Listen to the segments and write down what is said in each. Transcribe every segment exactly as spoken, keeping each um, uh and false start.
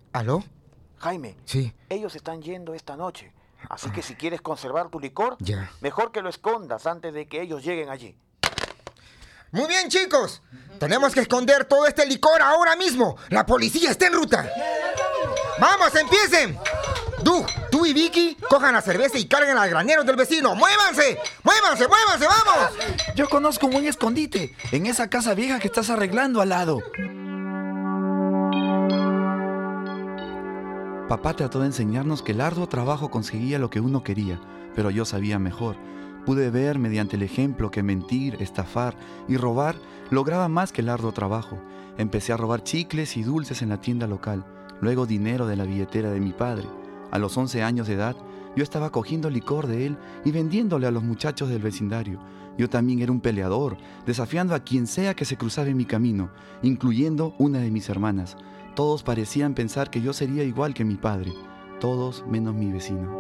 ¿Aló? Jaime, Sí. ellos están yendo esta noche. Así que si quieres conservar tu licor, Ya. mejor que lo escondas antes de que ellos lleguen allí. Muy bien, chicos. Tenemos que esconder todo este licor ahora mismo. La policía está en ruta. ¡Vamos, empiecen! Doug, tú y Vicky cojan la cerveza y carguen al granero del vecino. ¡Muévanse! ¡Muévanse, muévanse, vamos! Yo conozco un buen escondite en esa casa vieja que estás arreglando al lado. Papá trató de enseñarnos que el arduo trabajo conseguía lo que uno quería, pero yo sabía mejor. Pude ver mediante el ejemplo que mentir, estafar y robar lograba más que el arduo trabajo. Empecé a robar chicles y dulces en la tienda local, luego dinero de la billetera de mi padre. A los once años de edad, yo estaba cogiendo licor de él y vendiéndole a los muchachos del vecindario. Yo también era un peleador, desafiando a quien sea que se cruzaba en mi camino, incluyendo una de mis hermanas. Todos parecían pensar que yo sería igual que mi padre, todos menos mi vecino.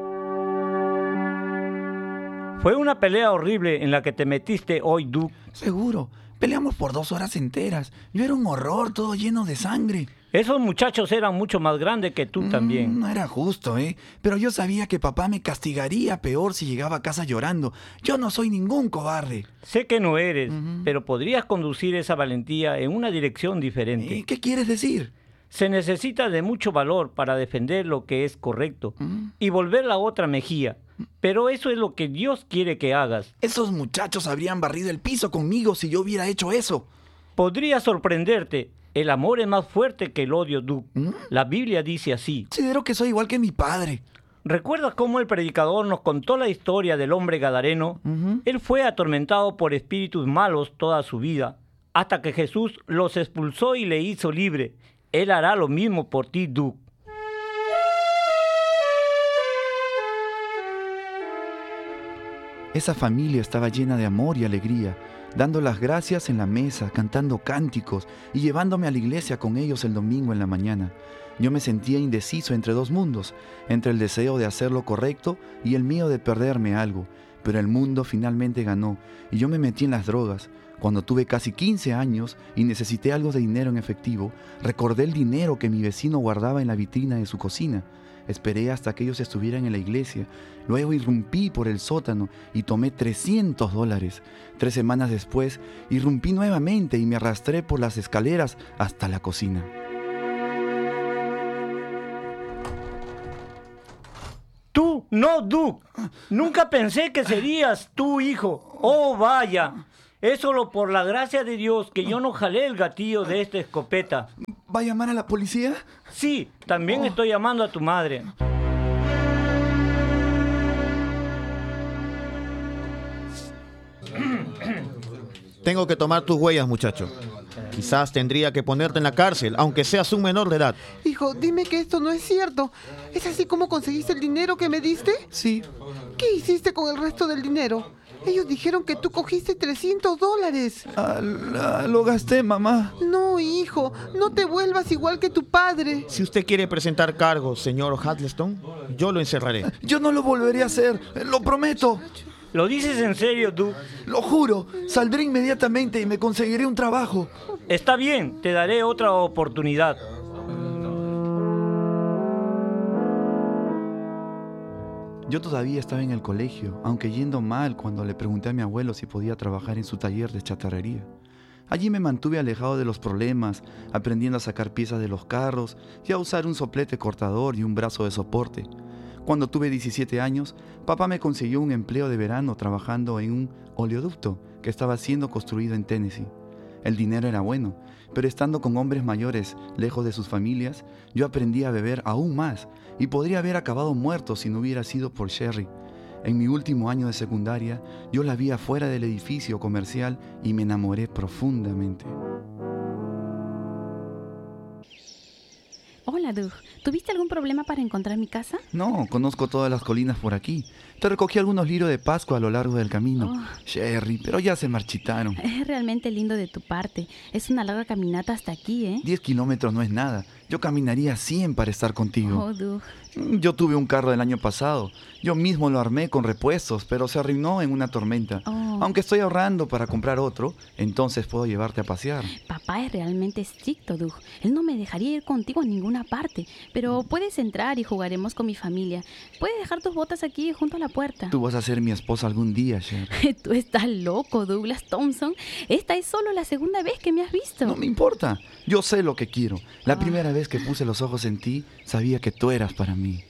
Fue una pelea horrible en la que te metiste hoy, Doug. Seguro, peleamos por dos horas enteras. Yo era un horror, todo lleno de sangre. Esos muchachos eran mucho más grandes que tú Mm, también. No era justo, ¿eh? Pero yo sabía que papá me castigaría peor si llegaba a casa llorando. Yo no soy ningún cobarde. Sé que no eres, Ujú. pero podrías conducir esa valentía en una dirección diferente. ¿Eh? ¿Qué quieres decir? Se necesita de mucho valor para defender lo que es correcto Mm. y volver la otra mejilla. Pero eso es lo que Dios quiere que hagas. Esos muchachos habrían barrido el piso conmigo si yo hubiera hecho eso. Podría sorprenderte. El amor es más fuerte que el odio, Doug. ¿Mm? La Biblia dice así. Considero que soy igual que mi padre. ¿Recuerdas cómo el predicador nos contó la historia del hombre gadareno? Ujú. Él fue atormentado por espíritus malos toda su vida, hasta que Jesús los expulsó y le hizo libre. Él hará lo mismo por ti, Doug. Esa familia estaba llena de amor y alegría, dando las gracias en la mesa, cantando cánticos y llevándome a la iglesia con ellos el domingo en la mañana. Yo me sentía indeciso entre dos mundos, entre el deseo de hacer lo correcto y el miedo de perderme algo, pero el mundo finalmente ganó y yo me metí en las drogas. Cuando tuve casi quince años y necesité algo de dinero en efectivo, recordé el dinero que mi vecino guardaba en la vitrina de su cocina. Esperé hasta que ellos estuvieran en la iglesia. Luego irrumpí por el sótano y tomé trescientos dólares. Tres semanas después, irrumpí nuevamente y me arrastré por las escaleras hasta la cocina. Tú, no, Doug. Nunca pensé que serías tu hijo. Oh, vaya. Es solo por la gracia de Dios que yo no jalé el gatillo de esta escopeta. ¿Va a llamar a la policía? Sí, también estoy llamando a tu madre. Tengo que tomar tus huellas, muchacho. Quizás tendría que ponerte en la cárcel, aunque seas un menor de edad. Hijo, dime que esto no es cierto. ¿Es así como conseguiste el dinero que me diste? Sí. ¿Qué hiciste con el resto del dinero? Ellos dijeron que tú cogiste trescientos dólares. Ah, la- lo gasté, mamá. No, hijo, no te vuelvas igual que tu padre. Si usted quiere presentar cargos, señor Huddleston, yo lo encerraré. Yo no lo volveré a hacer, lo prometo. ¿Lo dices en serio, Doug? Lo juro, saldré inmediatamente y me conseguiré un trabajo. Está bien, te daré otra oportunidad. Yo todavía estaba en el colegio, aunque yendo mal cuando le pregunté a mi abuelo si podía trabajar en su taller de chatarrería. Allí me mantuve alejado de los problemas, aprendiendo a sacar piezas de los carros y a usar un soplete cortador y un brazo de soporte. Cuando tuve diecisiete años, papá me consiguió un empleo de verano trabajando en un oleoducto que estaba siendo construido en Tennessee. El dinero era bueno, pero estando con hombres mayores, lejos de sus familias, yo aprendí a beber aún más y podría haber acabado muerto si no hubiera sido por Sherry. En mi último año de secundaria, yo la vi afuera del edificio comercial y me enamoré profundamente. Hola, Doug. ¿Tuviste algún problema para encontrar mi casa? No, conozco todas las colinas por aquí. Te recogí algunos lirios de Pascua a lo largo del camino. Oh. Sherry, pero ya se marchitaron. Es realmente lindo de tu parte. Es una larga caminata hasta aquí, ¿eh? Diez kilómetros no es nada. Yo caminaría cien para estar contigo. Oh, Doug. Yo tuve un carro del año pasado. Yo mismo lo armé con repuestos, pero se arruinó en una tormenta. Oh. Aunque estoy ahorrando para comprar otro, entonces puedo llevarte a pasear. Papá es realmente estricto, Doug. Él no me dejaría ir contigo a ninguna parte. Pero puedes entrar y jugaremos con mi familia. Puedes dejar tus botas aquí junto a la puerta. Tú vas a ser mi esposa algún día, Cher. Tú estás loco, Douglas Thompson. Esta es solo la segunda vez que me has visto. No me importa. Yo sé lo que quiero. La primera vez que puse los ojos en ti, sabía que tú eras para mí.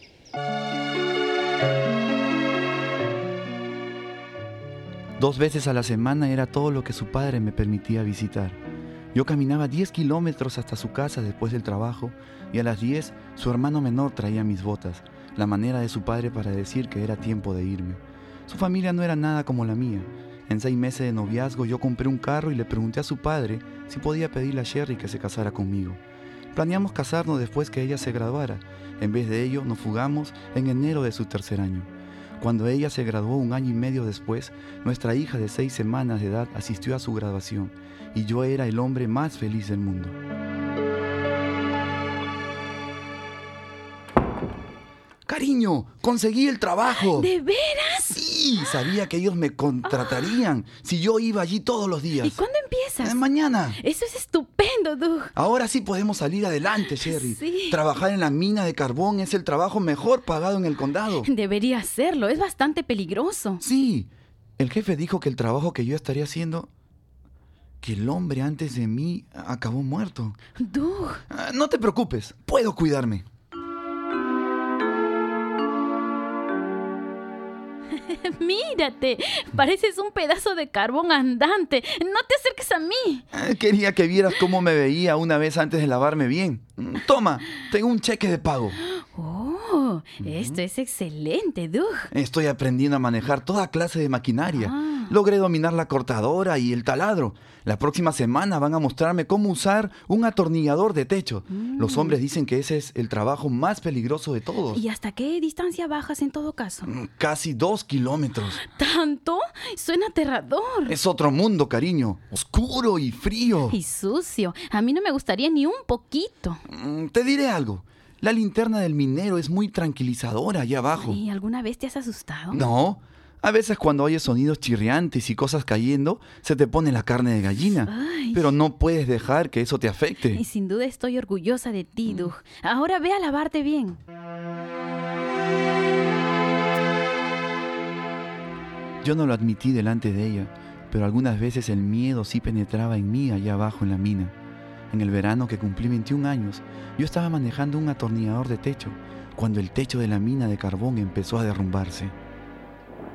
Dos veces a la semana era todo lo que su padre me permitía visitar. Yo caminaba diez kilómetros hasta su casa después del trabajo y a las diez su hermano menor traía mis botas, la manera de su padre para decir que era tiempo de irme. Su familia no era nada como la mía. En seis meses de noviazgo yo compré un carro y le pregunté a su padre si podía pedirle a Sherry que se casara conmigo. Planeamos casarnos después que ella se graduara. En vez de ello, nos fugamos en enero de su tercer año. Cuando ella se graduó un año y medio después, nuestra hija de seis semanas de edad asistió a su graduación y yo era el hombre más feliz del mundo. Cariño, conseguí el trabajo. ¿De veras? Sí, sabía que ellos me contratarían si yo iba allí todos los días. ¿Y cuándo empiezas? Eh, mañana. Eso es estupendo, Doug. Ahora sí podemos salir adelante, Sherry. Sí. Trabajar en la mina de carbón es el trabajo mejor pagado en el condado. Debería hacerlo, es bastante peligroso. Sí, el jefe dijo que el trabajo que yo estaría haciendo, que el hombre antes de mí acabó muerto. Doug. Ah, no te preocupes, puedo cuidarme. Mírate, pareces un pedazo de carbón andante. No te acerques a mí. Ah, quería que vieras cómo me veía una vez antes de lavarme bien. Mm, Toma, tengo un cheque de pago. Oh, esto es excelente, Doug. Estoy aprendiendo a manejar toda clase de maquinaria. Ah. Logré dominar la cortadora y el taladro. La próxima semana van a mostrarme cómo usar un atornillador de techo. Mm. Los hombres dicen que ese es el trabajo más peligroso de todos. ¿Y hasta qué distancia bajas en todo caso? Mm, Casi dos kilómetros. ¿Tanto? Suena aterrador. Es otro mundo, cariño. Oscuro y frío. Y sucio. A mí no me gustaría ni un poquito. Mm, Te diré algo. La linterna del minero es muy tranquilizadora allá abajo. ¿Y alguna vez te has asustado? No. A veces cuando oyes sonidos chirriantes y cosas cayendo, se te pone la carne de gallina. Ay. Pero no puedes dejar que eso te afecte. Y sin duda estoy orgullosa de ti, Doug. Ahora ve a lavarte bien. Yo no lo admití delante de ella, pero algunas veces el miedo sí penetraba en mí allá abajo en la mina. En el verano que cumplí veintiún años, yo estaba manejando un atornillador de techo, cuando el techo de la mina de carbón empezó a derrumbarse.